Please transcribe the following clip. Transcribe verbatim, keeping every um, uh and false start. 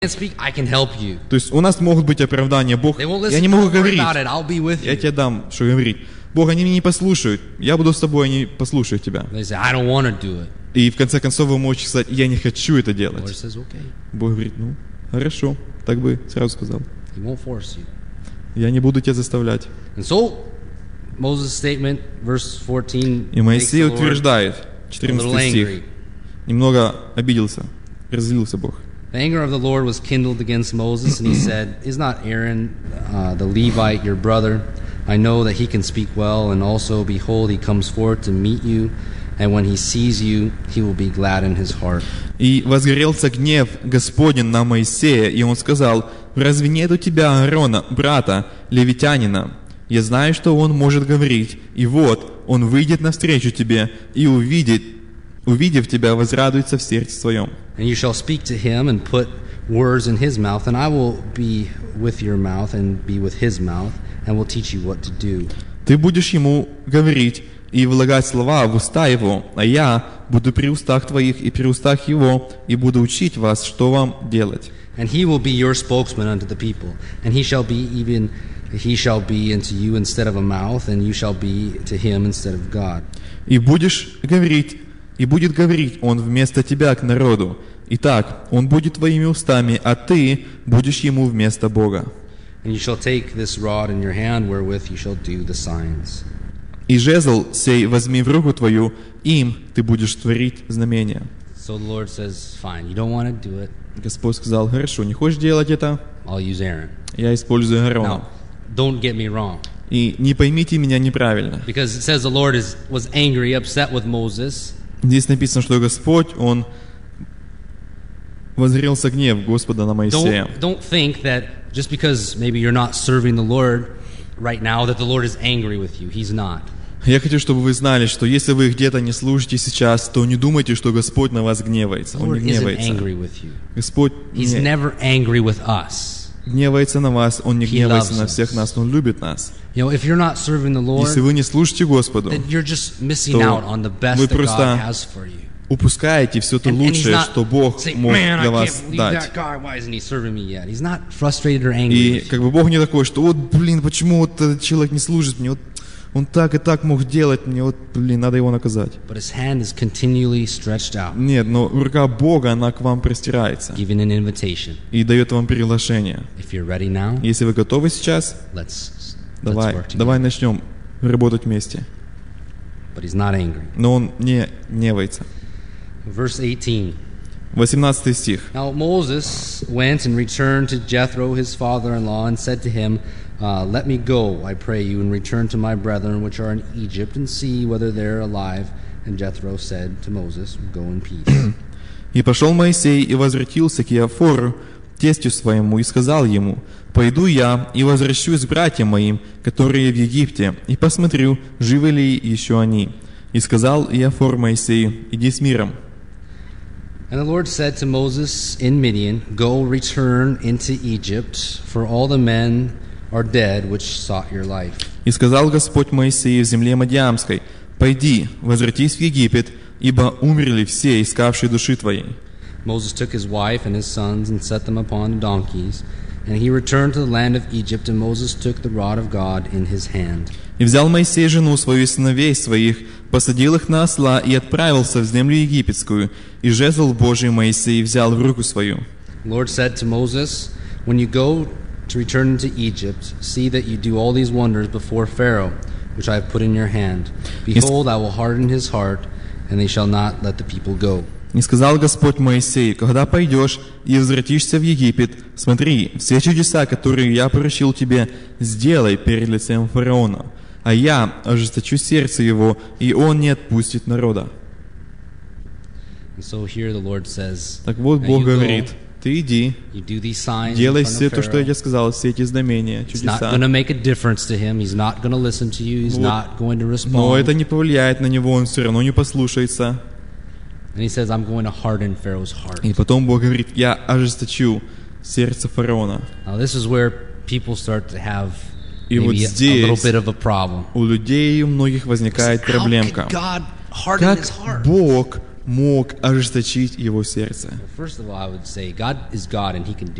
speak, I can help you. То есть у нас могут быть оправдания. Бог, They won't я listen, не могу don't worry говорить. about it, I'll be with Я you. тебе дам, что говорить. Бог, они меня не послушают. Я буду с тобой, они послушают тебя. They say, I don't want to do it. И в конце концов вы можете сказать, я не хочу это The Lord делать. says, okay. Бог говорит, ну, хорошо, так бы сразу сказал. He won't force you. Я не буду тебя заставлять. And so, Moses' statement, verse fourteen, И makes Моисей the Lord утверждает, a little четырнадцатый стих, angry. немного обиделся, разлился Бог. The anger of the Lord was kindled against Moses, and he said, Is not Aaron uh, the Levite your brother? I know that he can speak well, and also, behold, he comes forth to meet you, and when he sees you, he will be glad in his heart. И возгорелся гнев Господень на Моисея, и он сказал, разве нет у тебя Аарона, брата, левитянина? Я знаю, что он может говорить, и вот, он выйдет навстречу тебе, и увидит, увидев тебя, возрадуется в сердце своем. And you shall speak to him and put words in his mouth, and I will be with your mouth and be with his mouth, and will teach you what to do. Ты будешь ему говорить и влагать слова в уста его, а я буду при устах твоих и при устах его, и буду учить вас, что вам делать. And he will be your spokesman unto the people, and he shall be even he shall be unto you instead of a mouth, and you shall be to him instead of God. И будешь говорить, и будет говорить он вместо тебя к народу. Итак, он будет твоими устами, а ты будешь ему вместо Бога. And you shall take this rod in your hand, wherewith you shall do the signs. И жезл сей возьми в руку твою, им ты будешь творить знамения. So the Lord says, fine, you don't want to do it, Господь сказал, хорошо, не хочешь делать это? I'll use Aaron. Я использую Аарона. Now, don't get me wrong, И не поймите меня неправильно. because it says the Lord is, was angry, upset with Moses. Здесь написано, что Господь, Он возгорелся гнев Господа на Моисея. Don't, don't think that just because maybe you're not serving the Lord right now, that the Lord is angry with you. He's not. Я хочу, чтобы вы знали, что если вы где-то не служите сейчас, то не думайте, что Господь на вас гневается. The Он Lord не isn't гневается. angry with you. Господь He's не never angry with us. гневается на вас, Он не He гневается loves на us. всех нас, Он любит нас. You know, if you're not serving the Lord, Если вы не служите Господу, then you're just missing то out on the best вы that God просто has for you. упускаете все то And, and he's лучшее, not что Бог saying, мог man, I для can't вас believe дать. that guy. Why isn't he serving me yet? He's not frustrated or angry И with you. как бы Бог не такой, что вот, блин, почему вот этот человек не служит мне, вот он так и так мог делать мне, вот, блин, надо его наказать. But his hand is continually stretched out, Нет, но рука Бога, она к вам простирается giving an invitation. и дает вам приглашение. If you're ready now, Если вы готовы сейчас, let's, let's давай, work together. давай начнем работать вместе. But he's not angry. Но он не гневается. Verse eighteen. восемнадцатый стих. Now Moses went and returned to Jethro, his father-in-law, and said to him, uh, Let me go, I pray you, and return to my brethren which are in Egypt, and see whether they're alive. And Jethro said to Moses, Go in peace. «И пошел Моисей и возвратился к Иофору, тестю своему, и сказал ему, «Пойду я и возвращусь к братьям моим, которые в Египте, и посмотрю, живы ли еще они». И сказал Иофор Моисею, «Иди с миром». And the Lord said to Moses in Midian, Go, return into Egypt, for all the men are dead which sought your life. И сказал Господь Моисею в земле Мадиамской, «Пойди, возвратись в Египет, ибо умерли все, искавшие души твоей». Moses took his wife and his sons and set them upon donkeys, and he returned to the land of Egypt, and Moses took the rod of God in his hand. И взял Моисей жену свою и сыновей своих, посадил их на осла и отправился в землю египетскую, и жезл Божий Моисей взял в руку свою. The Lord said to Moses, When you go to return into Egypt, see that you do all these wonders before Pharaoh, which I have put in your hand. Behold, I will harden his heart, and they shall not let the people go. И сказал Господь Моисею, когда пойдешь и возвратишься в Египет, смотри, все чудеса, которые я поручил тебе, сделай перед лицем фараона, а я ожесточу сердце его, и он не отпустит народа. And so here the Lord says, Так вот "Now Бог you go, говорит, ты иди, you do these signs in делай front все of то, что я Pharaoh. тебе сказал, все эти знамения, It's not чудеса. going to make a difference to him. He's not going to listen to you. He's Вот. not going to Но это respond. не повлияет на него, он все равно не послушается. And he says, I'm going to harden Pharaoh's heart. И потом Бог говорит, я ожесточу сердце фараона. Now this is where people start to have И вот maybe a, a little здесь bit of a problem. у людей, у многих возникает How проблемка. could God harden his Как heart? Бог мог ожесточить его сердце? First of all, I would say God is God and He can do